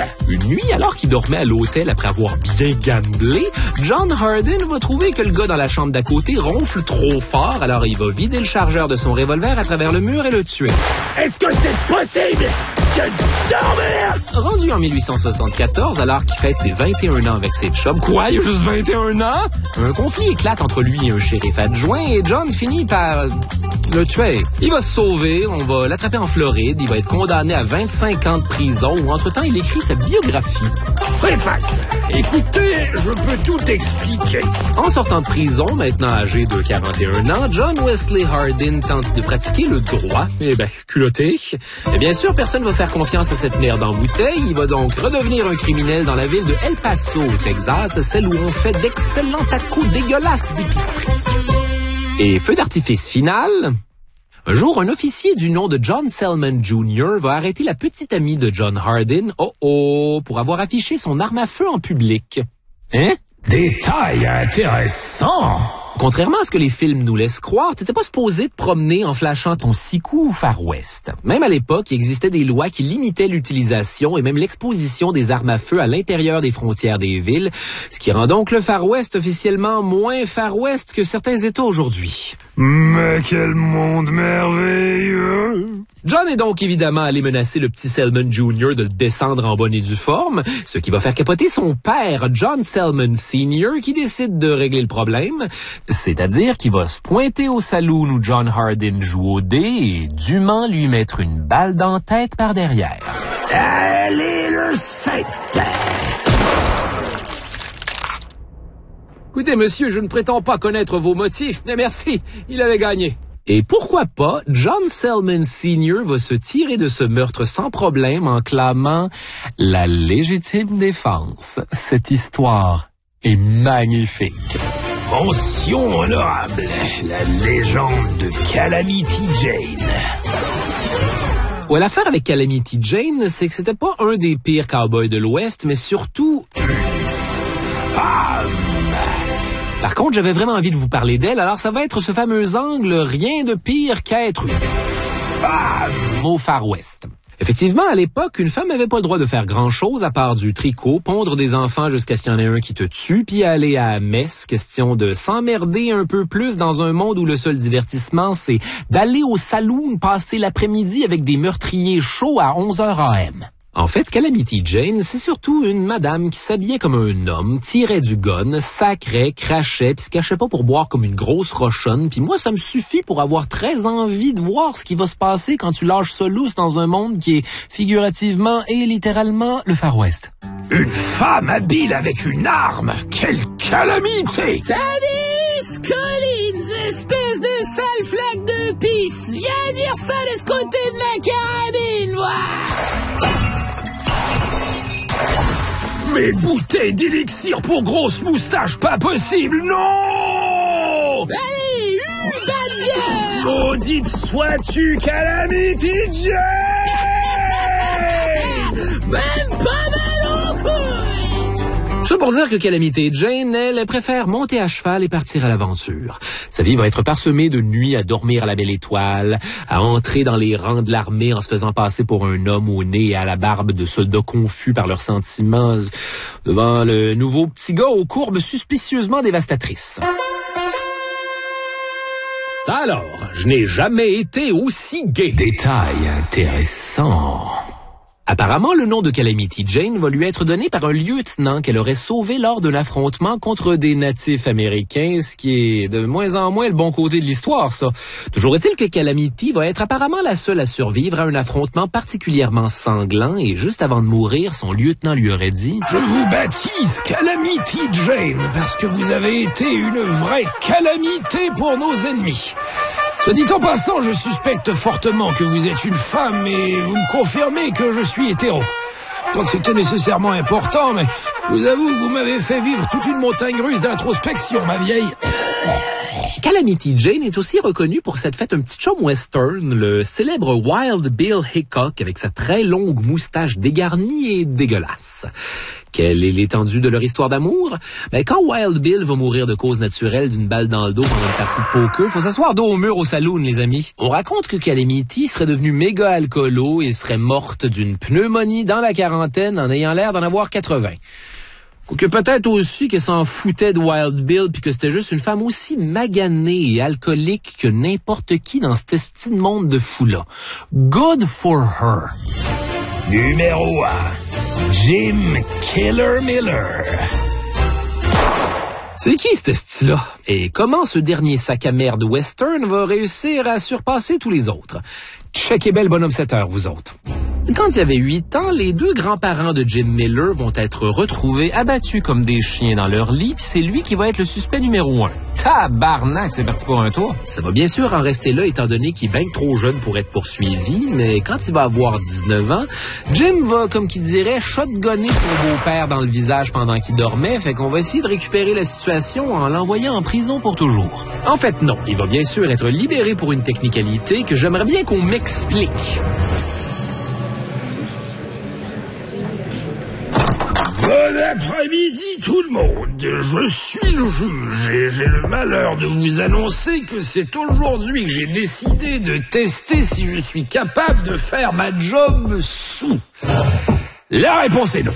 Une nuit, alors qu'il dormait à l'hôtel après avoir bien gamblé, John Hardin va trouver que le gars dans la chambre d'à côté ronfle trop fort, alors il va vider le chargeur de son revolver à travers le mur et le tuer. Est-ce que c'est possible de dormir? Rendu en 1874, alors qu'il fête ses 21 ans avec ses chums. Quoi, il a juste 21 ans? Un conflit éclate entre lui et un shérif adjoint et John finit par le tuer. Il va se sauver, on va l'attraper en Floride, il va être condamné à 25 ans de prison où entre-temps il écrit sa biographie. Préface. Écoutez, je peux tout expliquer. En sortant de prison, maintenant âgé de 41 ans, John Wesley Hardin tente de pratiquer le droit. Eh ben, culotté. Et bien sûr, personne ne va faire confiance à cette merde en bouteille. Il va donc redevenir un criminel dans la ville de El Paso, au Texas, celle où on fait d'excellents tacos dégueulasses d'épicerie. Et feu d'artifice final... Un jour, un officier du nom de John Selman Jr. va arrêter la petite amie de John Hardin, pour avoir affiché son arme à feu en public. Hein? Détail intéressant. Contrairement à ce que les films nous laissent croire, t'étais pas supposé te promener en flashant ton 6 coups au Far West. Même à l'époque, il existait des lois qui limitaient l'utilisation et même l'exposition des armes à feu à l'intérieur des frontières des villes, ce qui rend donc le Far West officiellement moins Far West que certains États aujourd'hui. Mais quel monde merveilleux! John est donc évidemment allé menacer le petit Selman Jr. de le descendre en bonne et due forme, ce qui va faire capoter son père, John Selman Sr., qui décide de régler le problème, c'est-à-dire qu'il va se pointer au saloon où John Hardin joue au dé et dûment lui mettre une balle dans la tête par derrière. Allez le 7! Écoutez, monsieur, je ne prétends pas connaître vos motifs, mais merci, il avait gagné. Et pourquoi pas, John Selman Sr. va se tirer de ce meurtre sans problème en clamant la légitime défense. Cette histoire est magnifique. Mention honorable, la légende de Calamity Jane. Ouais, l'affaire avec Calamity Jane, c'est que c'était pas un des pires cowboys de l'Ouest, mais surtout... Par contre, j'avais vraiment envie de vous parler d'elle, alors ça va être ce fameux angle « Rien de pire qu'être une femme au Far West ». Effectivement, à l'époque, une femme n'avait pas le droit de faire grand-chose à part du tricot, pondre des enfants jusqu'à ce qu'il y en ait un qui te tue, puis aller à la messe, question de s'emmerder un peu plus dans un monde où le seul divertissement, c'est d'aller au saloon passer l'après-midi avec des meurtriers chauds à 11h AM. En fait, Calamity Jane, c'est surtout une madame qui s'habillait comme un homme, tirait du gun, sacrait, crachait, puis se cachait pas pour boire comme une grosse rochonne. Puis moi, ça me suffit pour avoir très envie de voir ce qui va se passer quand tu lâches ça lousse dans un monde qui est figurativement et littéralement le Far West. Une femme habile avec une arme! Quelle calamité! Salut, Collins, espèce de sale flaque de pisse! Viens dire ça de ce côté de ma carabine, moi! Mes bouteilles d'élixir pour grosses moustaches, pas possible, non! Allez, bad bière! Maudite sois-tu, Calamity Jane! Même pas mal au couille! Ça pour dire que Calamity Jane, elle préfère monter à cheval et partir à l'aventure. Sa vie va être parsemée de nuits à dormir à la belle étoile, à entrer dans les rangs de l'armée en se faisant passer pour un homme au nez et à la barbe de soldats confus par leurs sentiments devant le nouveau petit gars aux courbes suspicieusement dévastatrices. Ça alors, je n'ai jamais été aussi gai. Détail intéressant. Apparemment, le nom de Calamity Jane va lui être donné par un lieutenant qu'elle aurait sauvé lors d'un affrontement contre des natifs américains, ce qui est de moins en moins le bon côté de l'histoire, ça. Toujours est-il que Calamity va être apparemment la seule à survivre à un affrontement particulièrement sanglant et juste avant de mourir, son lieutenant lui aurait dit « Je vous baptise Calamity Jane parce que vous avez été une vraie calamité pour nos ennemis. » Soit dit en passant, je suspecte fortement que vous êtes une femme et vous me confirmez que je suis hétéro. Pas que c'était nécessairement important, mais je vous avoue que vous m'avez fait vivre toute une montagne russe d'introspection, ma vieille. Calamity Jane est aussi reconnue pour s'être fait un petit chum western, le célèbre Wild Bill Hickok, avec sa très longue moustache dégarnie et dégueulasse. Quelle est l'étendue de leur histoire d'amour? Quand Wild Bill va mourir de cause naturelle d'une balle dans le dos pendant une partie de poker, faut s'asseoir dos au mur au saloon, les amis. On raconte que Calamity serait devenue méga alcoolo et serait morte d'une pneumonie dans la quarantaine en ayant l'air d'en avoir 80. Quoique peut-être aussi qu'elle s'en foutait de Wild Bill puis que c'était juste une femme aussi maganée et alcoolique que n'importe qui dans cet esti de monde de fou-là. Good for her. Numéro 1. Jim Killer Miller. C'est qui ce style-là? Et comment ce dernier sac à merde western va réussir à surpasser tous les autres? Checkez belle bonhomme 7 heures, vous autres. Quand il y avait 8 ans, les deux grands-parents de Jim Miller vont être retrouvés abattus comme des chiens dans leur lit, puis c'est lui qui va être le suspect numéro 1. Tabarnak, c'est parti pour un tour. Ça va bien sûr en rester là, étant donné qu'il est bien trop jeune pour être poursuivi, mais quand il va avoir 19 ans, Jim va, comme qui dirait, shotgunner son beau-père dans le visage pendant qu'il dormait, fait qu'on va essayer de récupérer la situation en l'envoyant en prison pour toujours. En fait, non, il va bien sûr être libéré pour une technicalité que j'aimerais bien qu'on m'explique. Bon après-midi tout le monde, je suis le juge et j'ai le malheur de vous annoncer que c'est aujourd'hui que j'ai décidé de tester si je suis capable de faire ma job sous. La réponse est non.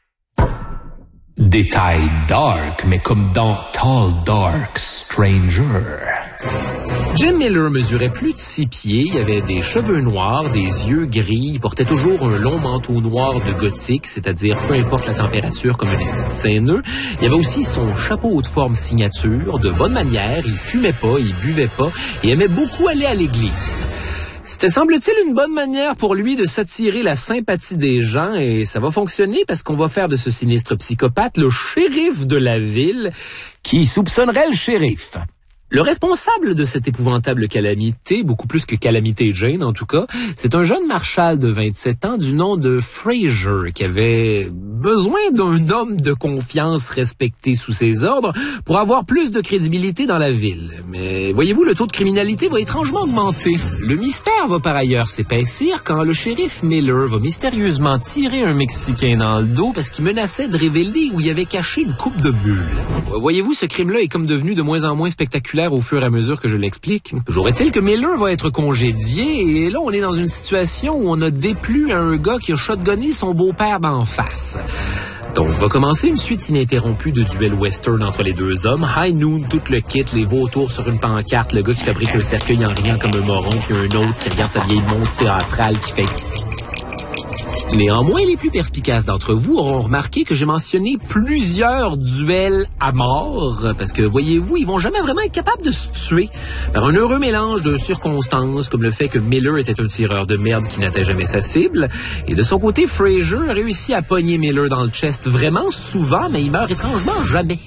Détail dark, mais comme dans Tall Dark Stranger. Jim Miller mesurait plus de 6 pieds, il avait des cheveux noirs, des yeux gris, il portait toujours un long manteau noir de gothique, c'est-à-dire peu importe la température comme un esti saineux. Il y avait aussi son chapeau haute forme signature, de bonne manière, il fumait pas, il buvait pas, et aimait beaucoup aller à l'église. C'était, semble-t-il, une bonne manière pour lui de s'attirer la sympathie des gens et ça va fonctionner parce qu'on va faire de ce sinistre psychopathe le shérif de la ville qui soupçonnerait le shérif. Le responsable de cette épouvantable calamité, beaucoup plus que Calamity Jane en tout cas, c'est un jeune marshal de 27 ans du nom de Fraser qui avait besoin d'un homme de confiance respecté sous ses ordres pour avoir plus de crédibilité dans la ville. Mais voyez-vous, le taux de criminalité va étrangement augmenter. Le mystère va par ailleurs s'épaissir quand le shérif Miller va mystérieusement tirer un Mexicain dans le dos parce qu'il menaçait de révéler où il avait caché une coupe de bulles. Voyez-vous, ce crime-là est comme devenu de moins en moins spectaculaire au fur et à mesure que je l'explique. Toujours est-il que Miller va être congédié et là, on est dans une situation où on a déplu à un gars qui a shotgunné son beau-père d'en face. Donc, va commencer une suite ininterrompue de duels western entre les deux hommes. High Noon, tout le kit, les vautours sur une pancarte, le gars qui fabrique un cercueil en riant comme un moron, puis un autre qui regarde sa vieille montre théâtrale qui fait... Néanmoins, les plus perspicaces d'entre vous auront remarqué que j'ai mentionné plusieurs duels à mort, parce que, voyez-vous, ils vont jamais vraiment être capables de se tuer par un heureux mélange de circonstances, comme le fait que Miller était un tireur de merde qui n'atteint jamais sa cible, et de son côté, Fraser a réussi à pogner Miller dans le chest vraiment souvent, mais il meurt étrangement jamais.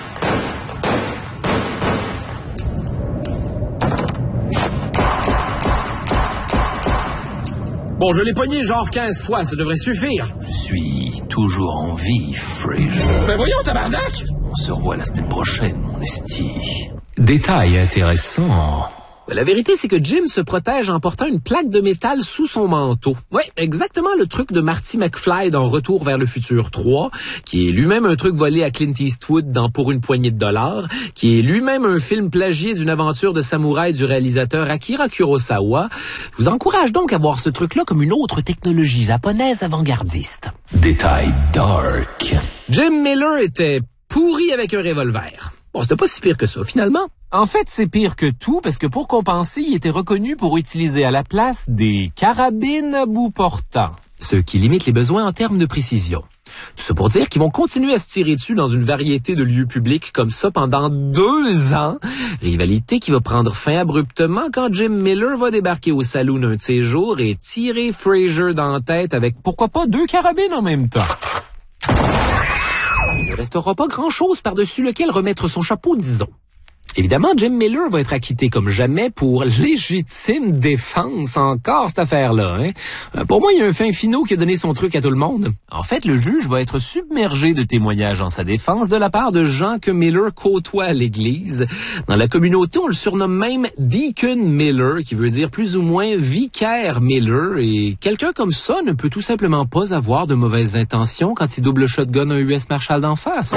Bon, je l'ai pogné genre 15 fois, ça devrait suffire. Je suis toujours en vie, Fraser. Ben voyons, tabarnak! On se revoit la semaine prochaine, mon esti. Détail intéressant. La vérité, c'est que Jim se protège en portant une plaque de métal sous son manteau. Oui, exactement le truc de Marty McFly dans Retour vers le futur 3, qui est lui-même un truc volé à Clint Eastwood dans Pour une poignée de dollars, qui est lui-même un film plagié d'une aventure de samouraï du réalisateur Akira Kurosawa. Je vous encourage donc à voir ce truc-là comme une autre technologie japonaise avant-gardiste. Détail dark. Jim Miller était pourri avec un revolver. Bon, c'était pas si pire que ça, finalement. En fait, c'est pire que tout, parce que pour compenser, il était reconnu pour utiliser à la place des carabines à bout portant, ce qui limite les besoins en termes de précision. Tout ça pour dire qu'ils vont continuer à se tirer dessus dans une variété de lieux publics comme ça pendant 2 ans. Rivalité qui va prendre fin abruptement quand Jim Miller va débarquer au saloon un de ces jours et tirer Fraser dans la tête avec, pourquoi pas, 2 carabines en même temps. Il ne restera pas grand-chose par-dessus lequel remettre son chapeau, disons. Évidemment, Jim Miller va être acquitté comme jamais pour légitime défense, encore cette affaire-là. Pour moi, il y a un fin finot qui a donné son truc à tout le monde. En fait, le juge va être submergé de témoignages en sa défense de la part de gens que Miller côtoie à l'église. Dans la communauté, on le surnomme même Deacon Miller, qui veut dire plus ou moins vicaire Miller, et quelqu'un comme ça ne peut tout simplement pas avoir de mauvaises intentions quand il double shotgun un US Marshall d'en face.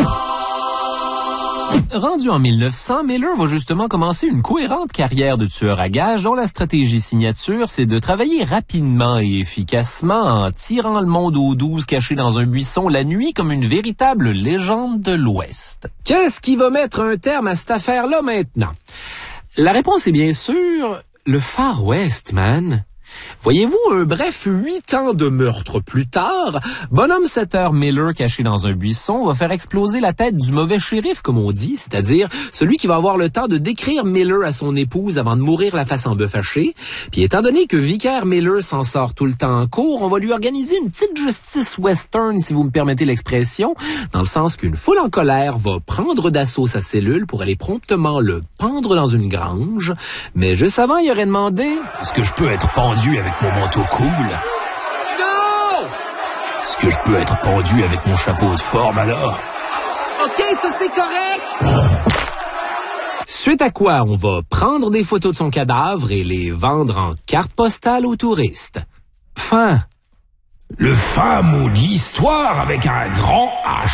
Rendu en 1900, Miller va justement commencer une cohérente carrière de tueur à gages dont la stratégie signature, c'est de travailler rapidement et efficacement en tirant le monde aux 12 caché dans un buisson la nuit comme une véritable légende de l'Ouest. Qu'est-ce qui va mettre un terme à cette affaire-là maintenant? La réponse est bien sûr le Far West, man. Voyez-vous, un bref 8 ans de meurtre plus tard, bonhomme 7 heures Miller caché dans un buisson va faire exploser la tête du mauvais shérif, comme on dit, c'est-à-dire celui qui va avoir le temps de décrire Miller à son épouse avant de mourir la face en bœuf haché. Puis étant donné que vicaire Miller s'en sort tout le temps en cours, on va lui organiser une petite justice western, si vous me permettez l'expression, dans le sens qu'une foule en colère va prendre d'assaut sa cellule pour aller promptement le pendre dans une grange. Mais juste avant, il aurait demandé... Est-ce que je peux être pendu avec mon manteau cool? Non! Est-ce que je peux être pendu avec mon chapeau de forme alors? OK, ça c'est correct! Suite à quoi, on va prendre des photos de son cadavre et les vendre en carte postale aux touristes. Fin. Le fin mot de l'histoire avec un grand H.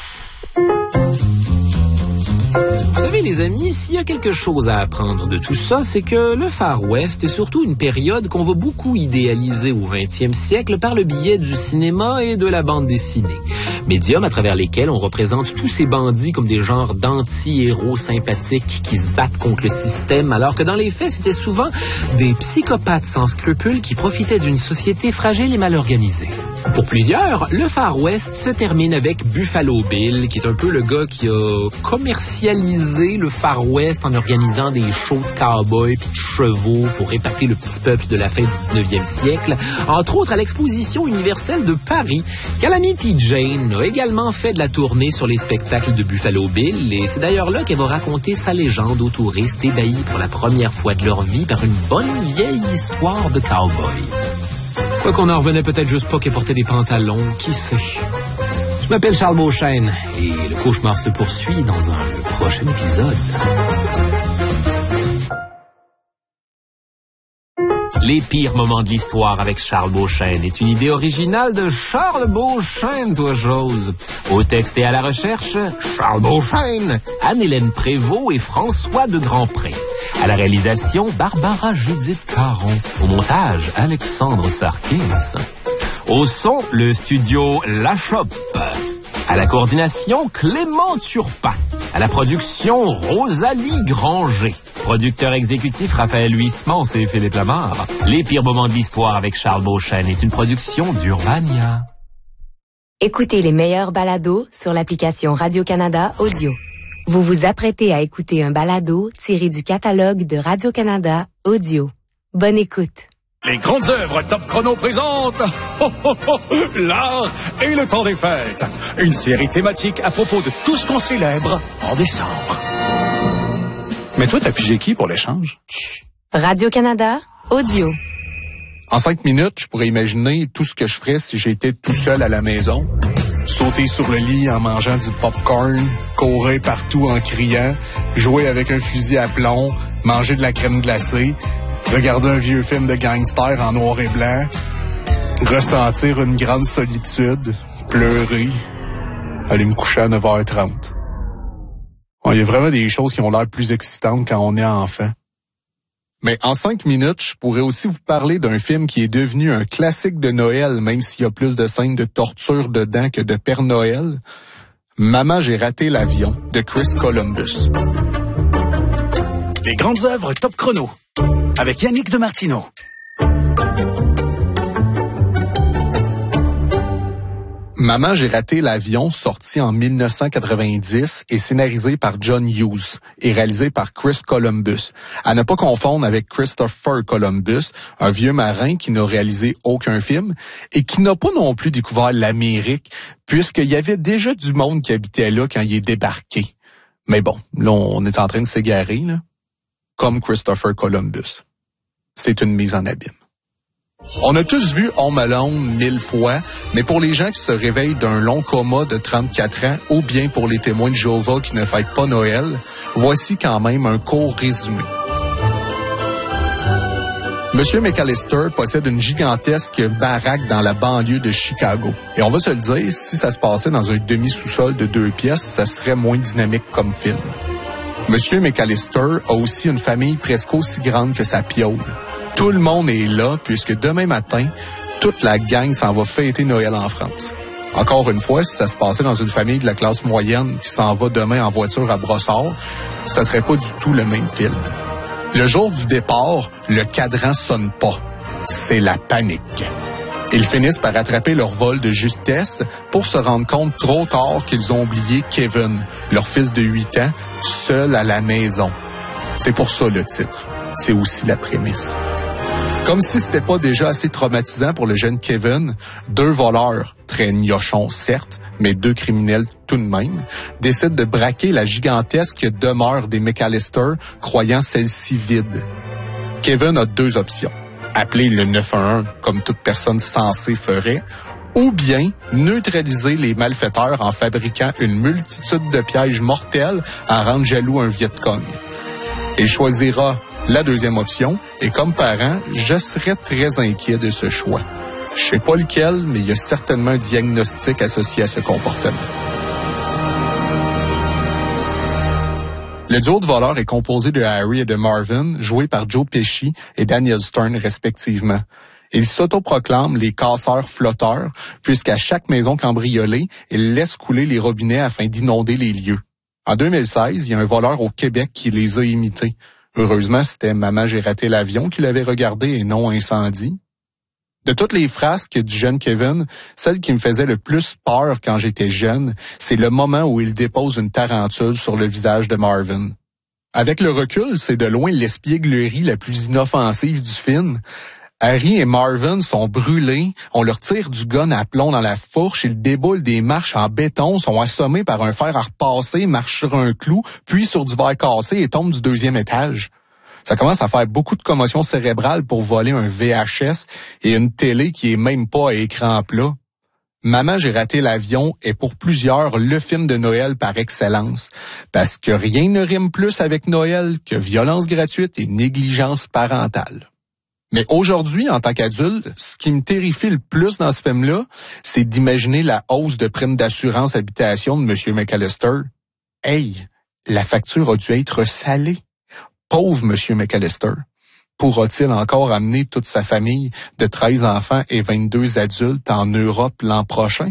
Vous savez, les amis, s'il y a quelque chose à apprendre de tout ça, c'est que le Far West est surtout une période qu'on va beaucoup idéaliser au 20e siècle par le biais du cinéma et de la bande dessinée. Médiums à travers lesquels on représente tous ces bandits comme des genres d'anti-héros sympathiques qui se battent contre le système, alors que dans les faits, c'était souvent des psychopathes sans scrupules qui profitaient d'une société fragile et mal organisée. Pour plusieurs, le Far West se termine avec Buffalo Bill, qui est un peu le gars qui a commercialisé le Far West en organisant des shows de cow-boys puis de chevaux pour répartir le petit peuple de la fin du 19e siècle, entre autres à l'exposition universelle de Paris. Calamity Jane a également fait de la tournée sur les spectacles de Buffalo Bill, et c'est d'ailleurs là qu'elle va raconter sa légende aux touristes ébahis pour la première fois de leur vie par une bonne vieille histoire de cow-boy. Quoi qu'on en revenait peut-être juste pas qu'elle portait des pantalons, qui sait. Je m'appelle Charles Beauchesne et le cauchemar se poursuit dans un prochain épisode. Les pires moments de l'histoire avec Charles Beauchesne est une idée originale de Charles Beauchesne, toi chose. Au texte et à la recherche, Charles Beauchesne, Anne-Hélène Prévost et François de Grandpré. À la réalisation, Barbara Judith Caron. Au montage, Alexandre Sarkis. Au son, le studio La Chope. À la coordination, Clément Turpin. À la production, Rosalie Granger. Producteur exécutif, Raphaël Huismans et Philippe Lamarre. Les pires moments de l'histoire avec Charles Beauchesne est une production d'Urbania. Écoutez les meilleurs balados sur l'application Radio-Canada Audio. Vous vous apprêtez à écouter un balado tiré du catalogue de Radio-Canada Audio. Bonne écoute. Les grandes œuvres Top Chrono présentent l'art et le temps des fêtes. Une série thématique à propos de tout ce qu'on célèbre en décembre. Mais toi, t'as pigé qui pour l'échange? Radio-Canada Audio. En 5 minutes, je pourrais imaginer tout ce que je ferais si j'étais tout seul à la maison. Sauter sur le lit en mangeant du popcorn, courir partout en criant, jouer avec un fusil à plomb, manger de la crème glacée, regarder un vieux film de gangster en noir et blanc, ressentir une grande solitude, pleurer, aller me coucher à 9h30. Il y a vraiment des choses qui ont l'air plus excitantes quand on est enfant. Mais en 5 minutes, je pourrais aussi vous parler d'un film qui est devenu un classique de Noël, même s'il y a plus de scènes de torture dedans que de Père Noël. Maman, j'ai raté l'avion, de Chris Columbus. Les grandes œuvres Top Chrono, avec Yannick de Martino. Maman, j'ai raté l'avion, sorti en 1990 et scénarisé par John Hughes et réalisé par Chris Columbus. À ne pas confondre avec Christopher Columbus, un vieux marin qui n'a réalisé aucun film et qui n'a pas non plus découvert l'Amérique, puisqu'il y avait déjà du monde qui habitait là quand il est débarqué. Mais bon, là, on est en train de s'égarer, là. Comme Christopher Columbus. C'est une mise en abîme. On a tous vu Home Alone 1000 fois, mais pour les gens qui se réveillent d'un long coma de 34 ans, ou bien pour les témoins de Jéhovah qui ne fêtent pas Noël, voici quand même un court résumé. Monsieur McAllister possède une gigantesque baraque dans la banlieue de Chicago. Et on va se le dire, si ça se passait dans un demi-sous-sol de 2 pièces, ça serait moins dynamique comme film. Monsieur McAllister a aussi une famille presque aussi grande que sa piole. Tout le monde est là, puisque demain matin, toute la gang s'en va fêter Noël en France. Encore une fois, si ça se passait dans une famille de la classe moyenne qui s'en va demain en voiture à Brossard, ça serait pas du tout le même film. Le jour du départ, le cadran sonne pas. C'est la panique. Ils finissent par attraper leur vol de justesse pour se rendre compte trop tard qu'ils ont oublié Kevin, leur fils de 8 ans, seul à la maison. C'est pour ça le titre. C'est aussi la prémisse. Comme si c'était pas déjà assez traumatisant pour le jeune Kevin, 2 voleurs, très gnochons certes, mais 2 criminels tout de même, décident de braquer la gigantesque demeure des McAllister, croyant celle-ci vide. Kevin a 2 options. Appeler le 911 comme toute personne sensée ferait, ou bien neutraliser les malfaiteurs en fabriquant une multitude de pièges mortels à rendre jaloux un Vietcong. Il choisira la deuxième option, et comme parent, je serais très inquiet de ce choix. Je sais pas lequel, mais il y a certainement un diagnostic associé à ce comportement. Le duo de voleurs est composé de Harry et de Marvin, joués par Joe Pesci et Daniel Stern respectivement. Ils s'autoproclament les casseurs flotteurs, puisqu'à chaque maison cambriolée, ils laissent couler les robinets afin d'inonder les lieux. En 2016, il y a un voleur au Québec qui les a imités. Heureusement, c'était Maman, j'ai raté l'avion qui l'avait regardé et non Incendie. De toutes les frasques du jeune Kevin, celle qui me faisait le plus peur quand j'étais jeune, c'est le moment où il dépose une tarentule sur le visage de Marvin. Avec le recul, c'est de loin l'espièglerie la plus inoffensive du film. Harry et Marvin sont brûlés, on leur tire du gun à plomb dans la fourche, ils déboulent des marches en béton, sont assommés par un fer à repasser, marchent sur un clou, puis sur du verre cassé et tombent du 2e étage. Ça commence à faire beaucoup de commotion cérébrale pour voler un VHS et une télé qui est même pas à écran plat. Maman, j'ai raté l'avion est pour plusieurs le film de Noël par excellence, parce que rien ne rime plus avec Noël que violence gratuite et négligence parentale. Mais aujourd'hui, en tant qu'adulte, ce qui me terrifie le plus dans ce film-là, c'est d'imaginer la hausse de prime d'assurance habitation de M. McAllister. Hey, la facture a dû être salée. Pauvre M. McAllister. Pourra-t-il encore amener toute sa famille de 13 enfants et 22 adultes en Europe l'an prochain?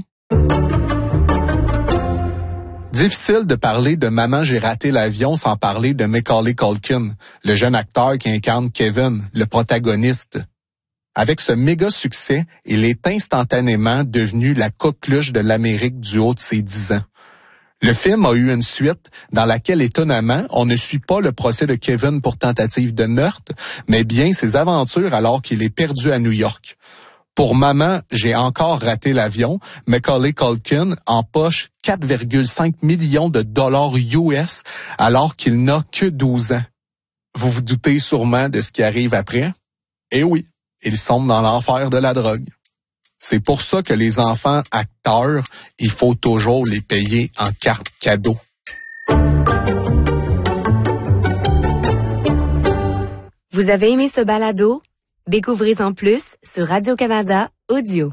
Difficile de parler de Maman, j'ai raté l'avion sans parler de Macaulay Culkin, le jeune acteur qui incarne Kevin, le protagoniste. Avec ce méga succès, il est instantanément devenu la coqueluche de l'Amérique du haut de ses 10 ans. Le film a eu une suite dans laquelle, étonnamment, on ne suit pas le procès de Kevin pour tentative de meurtre, mais bien ses aventures alors qu'il est perdu à New York. Pour Maman, j'ai encore raté l'avion, Macaulay Culkin empoche 4,5 millions de dollars US alors qu'il n'a que 12 ans. Vous vous doutez sûrement de ce qui arrive après? Eh oui, il sombre dans l'enfer de la drogue. C'est pour ça que les enfants acteurs, il faut toujours les payer en carte cadeau. Vous avez aimé ce balado? Découvrez-en plus sur Radio-Canada Audio.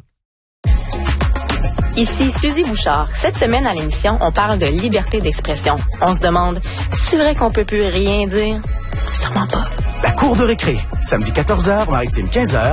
Ici Suzy Bouchard. Cette semaine à l'émission, on parle de liberté d'expression. On se demande, c'est vrai qu'on peut plus rien dire? Sûrement pas. La cour de récré, samedi 14h, maritime 15h.